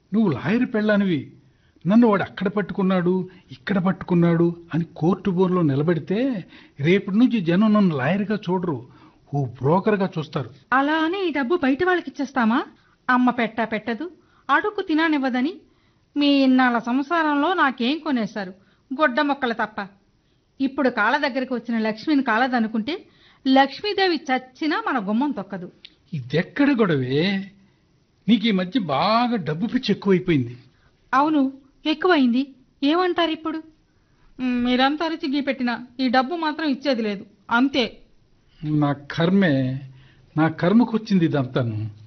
నువ్వు లాయర్ పెళ్ళానివి. నన్ను వాడు అక్కడ పట్టుకున్నాడు, ఇక్కడ పట్టుకున్నాడు అని కోర్టు బోర్లో నిలబెడితే రేపటి నుంచి జనం నన్ను లాయర్గా చూడరు, ఓ బ్రోకర్గా చూస్తారు. అలా అని ఈ డబ్బు బయట వాళ్ళకి ఇచ్చేస్తామా? అమ్మ పెట్టదు, అడుగు తిననివ్వదని మీ ఇన్నాళ్ళ సంసారంలో నాకేం కొనేశారు? గొడ్డ మొక్కలు తప్ప. ఇప్పుడు కాళ్ళ దగ్గరికి వచ్చిన లక్ష్మిని కాలదనుకుంటే లక్ష్మీదేవి చచ్చినా మన గుమ్మం తొక్కదు. ఇదెక్కడ గొడవే? నీకు ఈ మధ్య బాగా డబ్బు పిచ్చి ఎక్కువైపోయింది. అవును, ఎక్కువైంది. ఏమంటారు ఇప్పుడు? మీరంతా అరిచి పెట్టినా ఈ డబ్బు మాత్రం ఇచ్చేది లేదు, అంతే. నా కర్మే, నా కర్మకొచ్చింది ఇదంతాను.